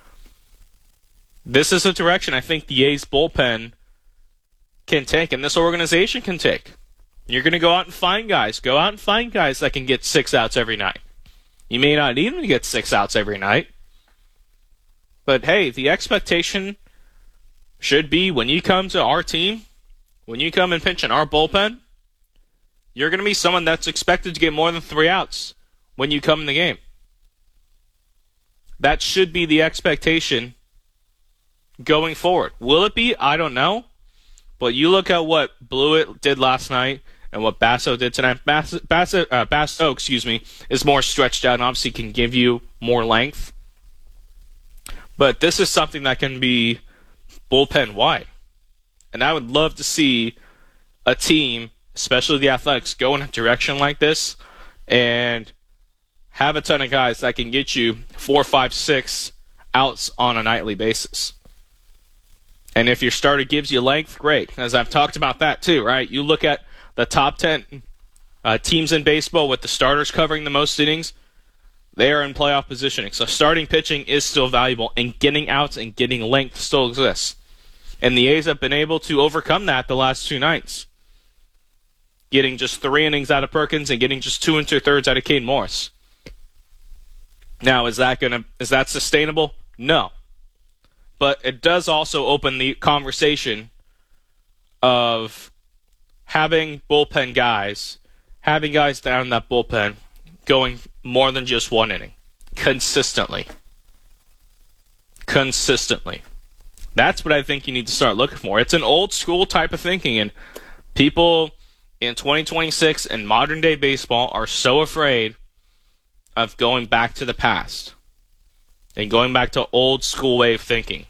This is a direction I think the A's bullpen can take, and this organization can take. You're going to go out and find guys. Go out and find guys that can get six outs every night. You may not need them to get six outs every night, but hey, the expectation should be when you come to our team, when you come and pinch in our bullpen, you're going to be someone that's expected to get more than three outs when you come in the game. That should be the expectation going forward. Will it be? I don't know. But you look at what Blewett did last night and what Basso did tonight. Basso, Basso, uh, Basso, excuse me, is more stretched out and obviously can give you more length. But this is something that can be bullpen wide. And I would love to see a team, especially the Athletics, go in a direction like this and have a ton of guys that can get you four, five, six outs on a nightly basis. And if your starter gives you length, great. As I've talked about that too, right? You look at the top ten uh, teams in baseball with the starters covering the most innings, they are in playoff positioning. So starting pitching is still valuable, and getting outs and getting length still exists. And the A's have been able to overcome that the last two nights. Getting just three innings out of Perkins and getting just two and two-thirds out of Cade Morris. Now, is that gonna is that sustainable? No. But it does also open the conversation of having bullpen guys, having guys down in that bullpen going more than just one inning. Consistently. Consistently. That's what I think you need to start looking for. It's an old school type of thinking, and people in twenty twenty-six and modern day baseball are so afraid of going back to the past and going back to old school way of thinking.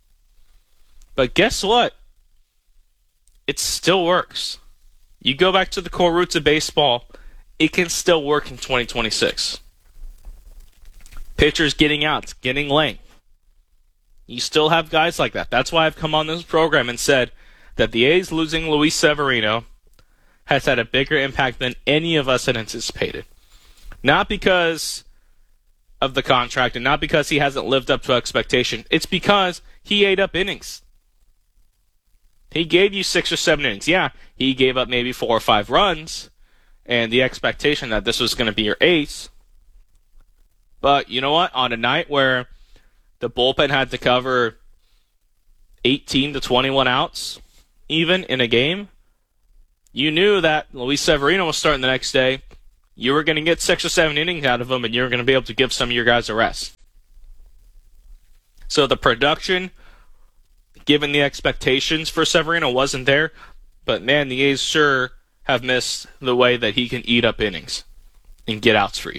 But guess what? It still works. You go back to the core roots of baseball, it can still work in twenty twenty-six. Pitchers getting outs, getting length. You still have guys like that. That's why I've come on this program and said that the A's losing Luis Severino has had a bigger impact than any of us had anticipated. Not because of the contract and not because he hasn't lived up to expectation. It's because he ate up innings. He gave you six or seven innings. Yeah, he gave up maybe four or five runs and the expectation that this was going to be your ace. But you know what? On a night where the bullpen had to cover eighteen to twenty-one outs, even in a game, you knew that Luis Severino was starting the next day. You were going to get six or seven innings out of him, and you were going to be able to give some of your guys a rest. So the production, given the expectations for Severino, wasn't there. But, man, the A's sure have missed the way that he can eat up innings and get outs for you.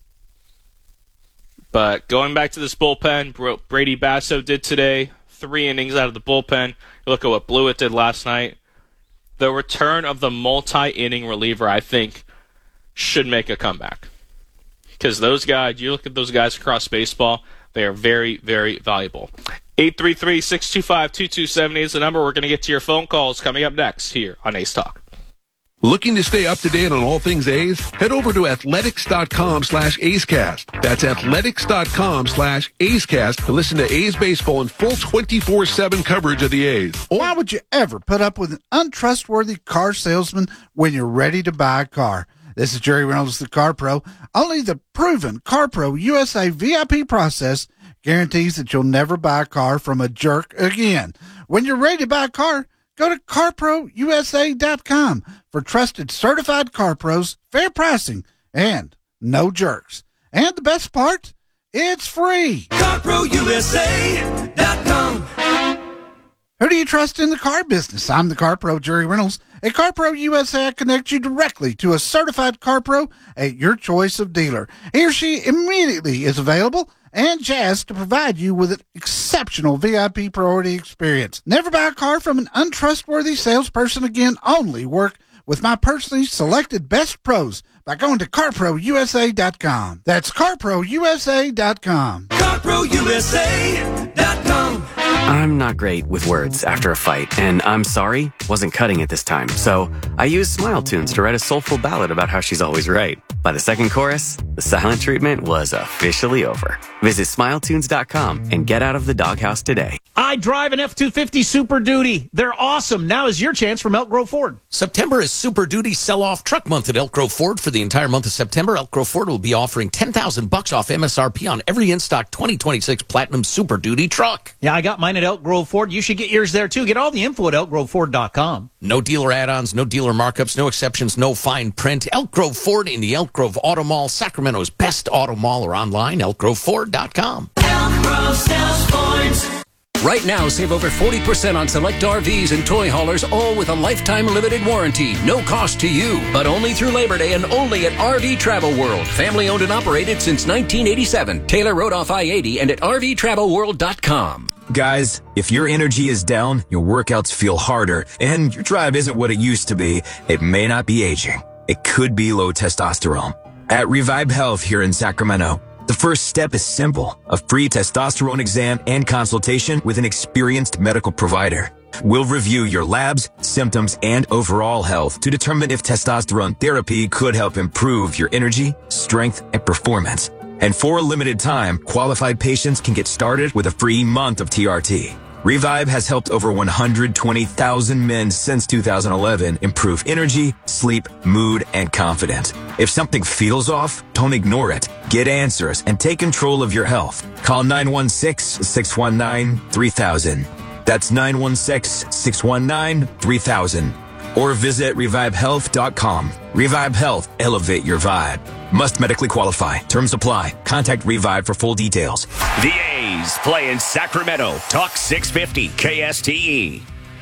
But going back to this bullpen, Brady Basso did today, three innings out of the bullpen. You look at what Blewett did last night. The return of the multi-inning reliever, I think, should make a comeback. Because those guys, you look at those guys across baseball, they are very, very valuable. eight three three, six two five, two two seven eight is the number. We're going to get to your phone calls coming up next here on A's Talk. Looking to stay up to date on all things A's? Head over to athletics.com slash A'scast. That's athletics.com slash A'scast to listen to A's baseball in full twenty-four seven coverage of the A's. Why would you ever put up with an untrustworthy car salesman when you're ready to buy a car? This is Jerry Reynolds, the Car Pro. Only the proven CarPro U S A V I P process guarantees that you'll never buy a car from a jerk again. When you're ready to buy a car, go to car pro U S A dot com for trusted certified car pros, fair pricing, and no jerks. And the best part, it's free. car pro U S A dot com. Who do you trust in the car business? I'm the Car Pro, Jerry Reynolds. At CarPro U S A, I connect you directly to a certified car pro at your choice of dealer. He or she immediately is available and jazzed to provide you with an exceptional V I P priority experience. Never buy a car from an untrustworthy salesperson again. Only work with my personally selected best pros by going to car pro U S A dot com. That's car pro U S A dot com. car pro U S A dot com. I'm not great with words after a fight, and I'm sorry wasn't cutting it this time, so I used Smile Tunes to write a soulful ballad about how she's always right. By the second chorus, the silent treatment was officially over. Visit smile tunes dot com and get out of the doghouse today. I drive an F two fifty Super Duty. They're awesome. Now is your chance from Elk Grove Ford. September is Super Duty Sell-Off Truck Month at Elk Grove Ford. For the entire month of September, Elk Grove Ford will be offering ten thousand bucks off M S R P on every in-stock twenty twenty-six Platinum Super Duty truck. Yeah, I got mine at Elk Grove Ford. You should get yours there, too. Get all the info at elk grove ford dot com. No dealer add-ons, no dealer markups, no exceptions, no fine print. Elk Grove Ford in the Elk Grove Auto Mall, Sacramento's best auto mall, or online, elk grove ford dot com. Elk Grove sells Fords. Right now, save over forty percent on select R Vs and toy haulers, all with a lifetime limited warranty. No cost to you, but only through Labor Day and only at R V Travel World. Family owned and operated since nineteen eighty-seven. Taylor Road off I eighty and at r v travel world dot com. Guys, if your energy is down, your workouts feel harder, and your drive isn't what it used to be, it may not be aging. It could be low testosterone. At Revive Health here in Sacramento, the first step is simple, a free testosterone exam and consultation with an experienced medical provider. We'll review your labs, symptoms, and overall health to determine if testosterone therapy could help improve your energy, strength, and performance. And for a limited time, qualified patients can get started with a free month of T R T. Revive has helped over one hundred twenty thousand men since two thousand eleven improve energy, sleep, mood, and confidence. If something feels off, don't ignore it. Get answers and take control of your health. Call nine one six, six one nine, three thousand. That's nine one six, six one nine, three thousand. Or visit revive health dot com. Revive Health, elevate your vibe. Must medically qualify. Terms apply. Contact Revive for full details. The A's play in Sacramento. Talk six fifty K S T E.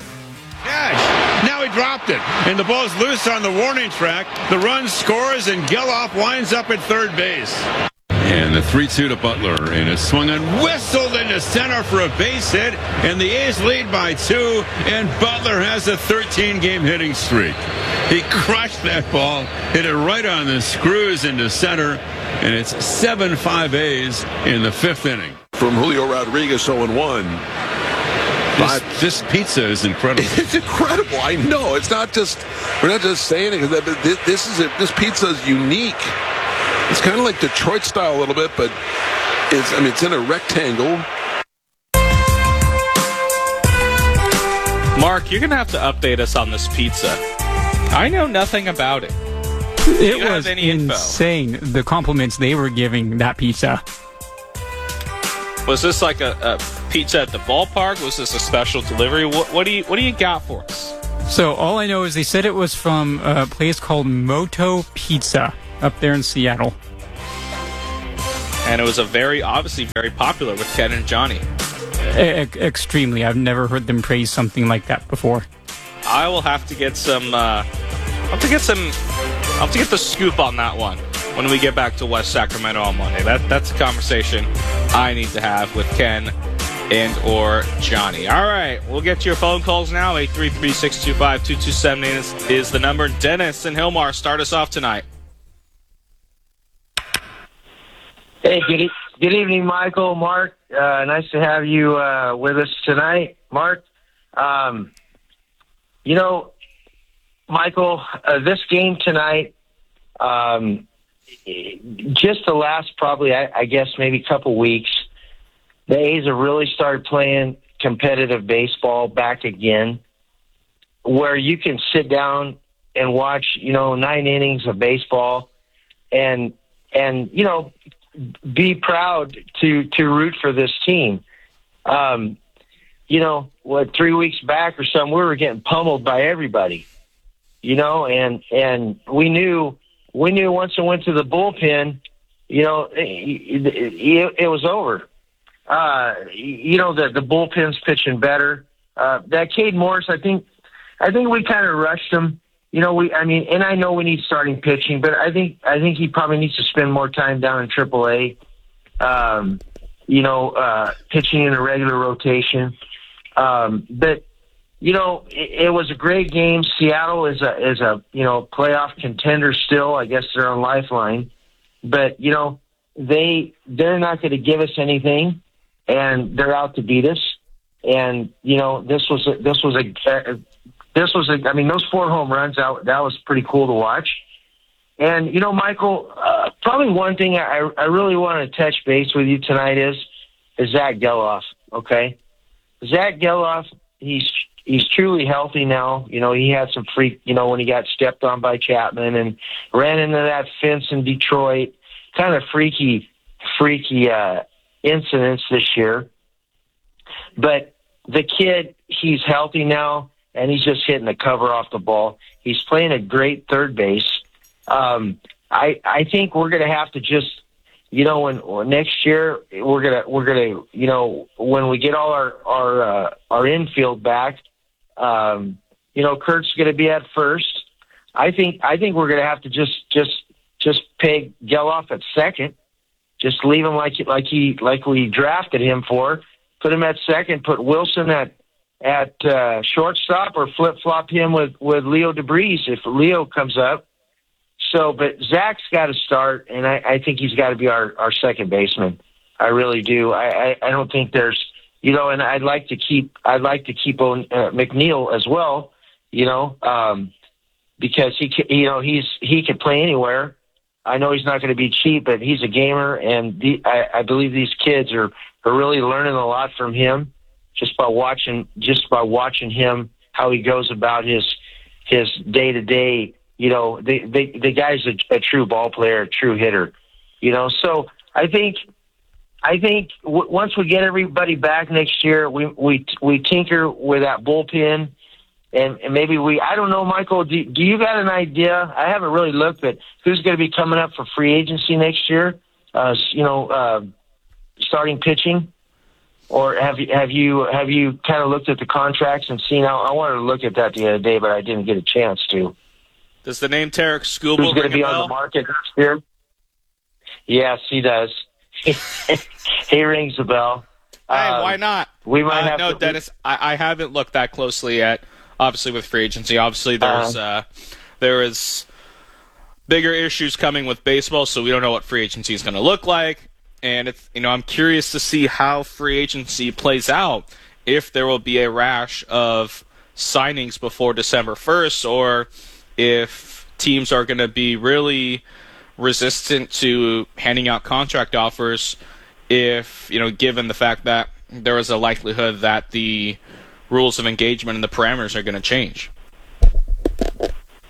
Cash. Now he dropped it. And the ball's loose on the warning track. The run scores, and Geloff winds up at third base. And the three two to Butler, and it's swung and whistled into center for a base hit, and the A's lead by two, and Butler has a thirteen-game hitting streak. He crushed that ball, hit it right on the screws into center, and it's seven five A's in the fifth inning. From Julio Rodriguez, oh and one. This, this pizza is incredible. It's incredible. I know. It's not just, we're not just saying it, because this is it. This pizza is unique. It's kind of like Detroit style a little bit, but it's, I mean, it's in a rectangle. Mark, you're going to have to update us on this pizza. I know nothing about it. It you have was any info? insane, the compliments they were giving that pizza. Was this like a, a pizza at the ballpark? Was this a special delivery? What, what do you What do you got for us? So all I know is they said it was from a place called Moto Pizza up there in Seattle. And it was a very, obviously very popular with Ken and Johnny. E- extremely. I've never heard them praise something like that before. I will have to get some, uh, I'll have to get some, I'll have to get the scoop on that one when we get back to West Sacramento on Monday. That That's a conversation I need to have with Ken and or Johnny. All right, we'll get to your phone calls now. eight three three, six two five, two two seven eight is, is the number. Dennis and Hilmar, start us off tonight. Hey, good, e- good evening, Michael, Mark. Uh, nice to have you uh, with us tonight, Mark. Um, you know, Michael, uh, this game tonight, um, just the last probably, I, I guess, maybe couple weeks, the A's have really started playing competitive baseball back again, where you can sit down and watch, you know, nine innings of baseball and, and you know, be proud to, to root for this team. Um, you know, what, three weeks back or something, we were getting pummeled by everybody, you know, and, and we knew, we knew once it went to the bullpen, you know, it, it, it was over. Uh, you know, the, the bullpen's pitching better. Uh, that Cade Morris, I think, I think we kind of rushed him. You know, we, I mean, and I know we need starting pitching, but I think, I think he probably needs to spend more time down in triple A, um, you know, uh, pitching in a regular rotation. Um, but, you know, it, it was a great game. Seattle is a, is a, you know, playoff contender still. I guess they're on lifeline, but, you know, they, they're not going to give us anything. And they're out to beat us. And, you know, this was, a, this was a, uh, this was a, I mean, those four home runs out, that was pretty cool to watch. And, you know, Michael, uh, probably one thing I, I really want to touch base with you tonight is, is Zach Geloff. Okay. Zach Geloff, he's, he's truly healthy now. You know, he had some freak, you know, when he got stepped on by Chapman and ran into that fence in Detroit, kind of freaky, freaky, uh, incidents this year. But the kid, he's healthy now, and he's just hitting the cover off the ball. He's playing a great third base. Um, I I think we're going to have to just, you know, when, when next year we're gonna we're gonna you know when we get all our our uh, our infield back, um, you know, Kurt's going to be at first. I think I think we're going to have to just just just peg Geloff at second. Just leave him like like he like we drafted him for. Put him at second. Put Wilson at at uh, shortstop, or flip flop him with, with Leo DeBreeze if Leo comes up. So, but Zach's got to start, and I, I think he's got to be our, our second baseman. I really do. I, I, I don't think there's, you know, and I'd like to keep I'd like to keep on uh, McNeil as well, you know, um, because he you know he's he could play anywhere. I know he's not going to be cheap, but he's a gamer, and the, I, I believe these kids are, are really learning a lot from him just by watching just by watching him, how he goes about his his day to day. You know, the the, the guy's a, a true ball player, a true hitter. You know, so I think I think w- once we get everybody back next year, we we we tinker with that bullpen. And, and maybe we, I don't know, Michael, do, do you got an idea? I haven't really looked, but who's going to be coming up for free agency next year? Uh, you know, uh, starting pitching? Or have you, have you, have you kind of looked at the contracts and seen how, I wanted to look at that the other day, but I didn't get a chance to. Does the name Tarek Skubal Who's going ring to be a on bell? the market next year? Yes, he does. He rings the bell. Hey, Um, why not? We might uh, have no, to. Dennis. I, I haven't looked that closely yet. Obviously, with free agency, obviously there's uh, there is bigger issues coming with baseball, so we don't know what free agency is going to look like. And it's you know I'm curious to see how free agency plays out. If there will be a rash of signings before December first, or if teams are going to be really resistant to handing out contract offers. If you know, given the fact that there is a likelihood that the rules of engagement and the parameters are going to change.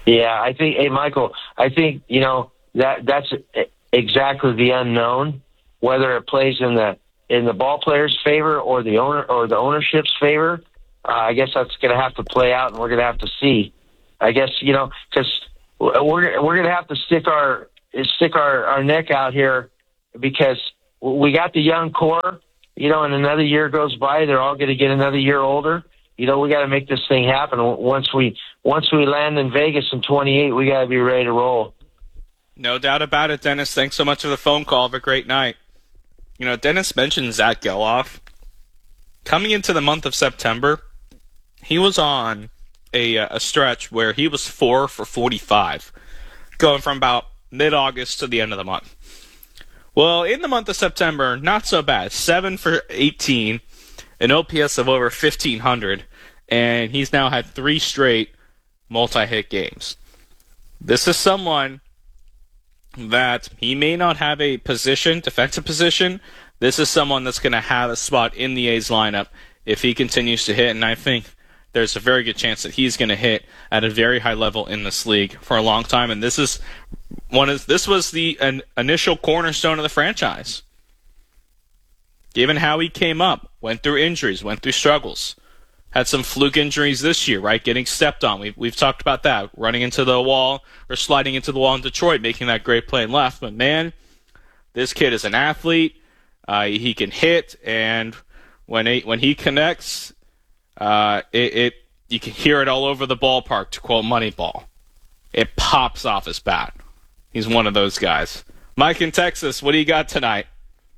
Yeah, I think, hey, Michael, I think, you know, that that's exactly the unknown, whether it plays in the in the ball player's favor or the owner or the ownership's favor. Uh, I guess that's going to have to play out, and we're going to have to see. I guess, you know, because we're we're going to have to stick our stick our, our neck out here, because we got the young core, you know, and another year goes by, they're all going to get another year older. You know, we got to make this thing happen. Once we once we land in Vegas in twenty-eight, we got to be ready to roll. No doubt about it, Dennis. Thanks so much for the phone call. Have a great night. You know, Dennis mentioned Zach Geloff. Coming into the month of September, he was on a, a stretch where he was four for forty-five, going from about mid-August to the end of the month. Well, in the month of September, not so bad. seven for eighteen, an O P S of over fifteen hundred, and he's now had three straight multi-hit games. This is someone that he may not have a position, defensive position. This is someone that's going to have a spot in the A's lineup if he continues to hit, and I think there's a very good chance that he's going to hit at a very high level in this league for a long time. And this is one of this was the an initial cornerstone of the franchise. Given how he came up, went through injuries, went through struggles, had some fluke injuries this year, right? Getting stepped on. We've, we've talked about that. Running into the wall or sliding into the wall in Detroit, making that great play in left. But, man, this kid is an athlete. Uh, he can hit, and when he, when he connects, uh, it, it you can hear it all over the ballpark, to quote Moneyball. It pops off his bat. He's one of those guys. Mike in Texas, what do you got tonight?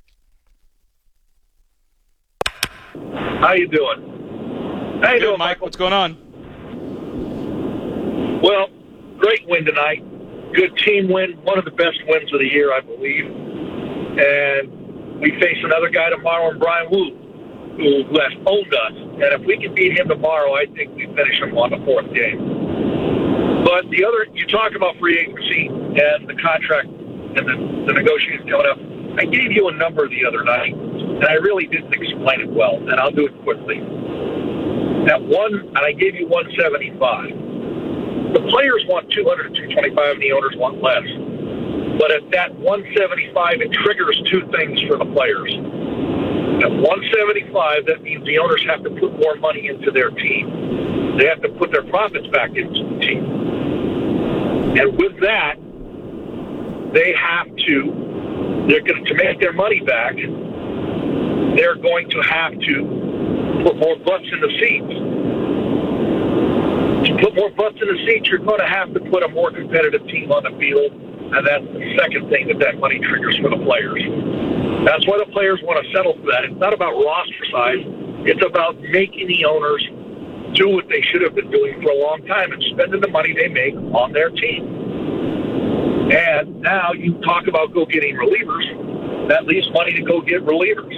How you doing? How you Good, doing, Mike? Michael? What's going on? Well, great win tonight. Good team win. One of the best wins of the year, I believe. And we face another guy tomorrow in Brian Wu, who, who has owned us. And if we can beat him tomorrow, I think we finish him on the fourth game. But the other, you talk about free agency and the contract and the, the negotiations coming up. I gave you a number the other night, and I really didn't explain it well, and I'll do it quickly. At one, and I gave you one seventy-five. The players want two hundred, two twenty-five, and the owners want less. But at that one seventy-five, it triggers two things for the players. At one seventy-five, that means the owners have to put more money into their team. They have to put their profits back into the team. And with that, they have to, they're going to, to make their money back, they're going to have to put more butts in the seats. To put more butts in the seats, you're going to have to put a more competitive team on the field, and that's the second thing that that money triggers for the players. That's why the players want to settle for that. It's not about roster size. It's about making the owners do what they should have been doing for a long time and spending the money they make on their team. And now you talk about go getting relievers. That leaves money to go get relievers.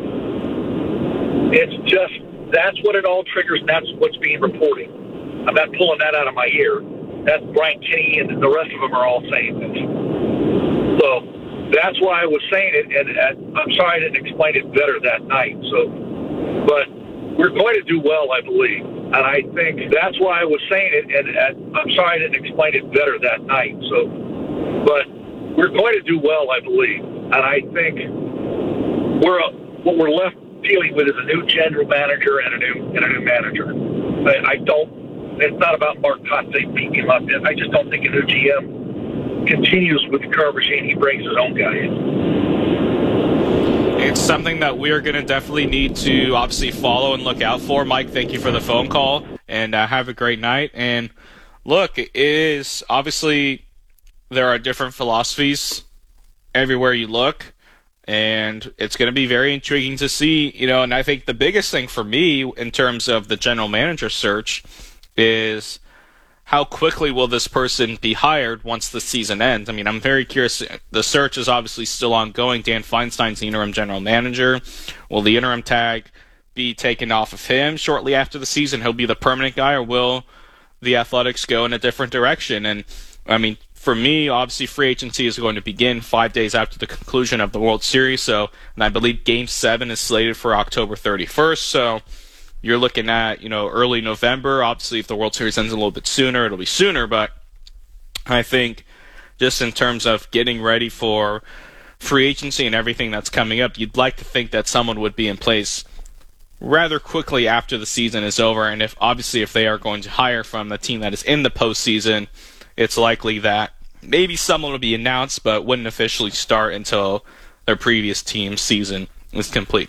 It's just, that's what it all triggers, and that's what's being reported. I'm not pulling that out of my ear. That's Brian Kinney, and the rest of them are all saying this. So that's why I was saying it, and, and I'm sorry I didn't explain it better that night. So, but we're going to do well, I believe. And I think that's why I was saying it, and, and I'm sorry I didn't explain it better that night. So, but we're going to do well, I believe. And I think we're what we're left dealing with is a new general manager and a new and a new manager. I, I don't. It's not about Mark Cotte beating him up. I just don't think a new G M continues with the current regime. He brings his own guy in. It's something that we are going to definitely need to obviously follow and look out for. Mike, thank you for the phone call, and uh, have a great night. And look, it is obviously there are different philosophies everywhere you look, and it's going to be very intriguing to see, you know, and I think the biggest thing for me in terms of the general manager search is how quickly will this person be hired once the season ends? I mean, I'm very curious. The search is obviously still ongoing. Dan Feinstein's the interim general manager. Will the interim tag be taken off of him shortly after the season? He'll be the permanent guy, or will the Athletics go in a different direction? And, I mean, for me, obviously free agency is going to begin five days after the conclusion of the World Series. So, and I believe Game seven is slated for October thirty-first. So you're looking at, you know, early November. Obviously, if the World Series ends a little bit sooner, it'll be sooner. But I think just in terms of getting ready for free agency and everything that's coming up, you'd like to think that someone would be in place rather quickly after the season is over. And if obviously if they are going to hire from the team that is in the postseason, it's likely that maybe someone will be announced but wouldn't officially start until their previous team's season is complete.